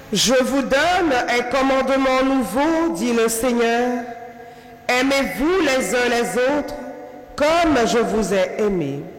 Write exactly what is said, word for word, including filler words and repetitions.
Je vous donne un commandement nouveau, dit le Seigneur. Aimez-vous les uns les autres comme je vous ai aimés.